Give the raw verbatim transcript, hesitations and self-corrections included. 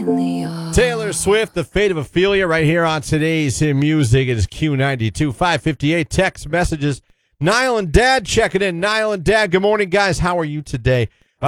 Taylor Swift, The Fate of Ophelia, right here on today's Hit Music. It is Q ninety-two, five fifty-eight. Text messages. Niall and Dad checking in. Niall and Dad, good morning, guys. How are you today?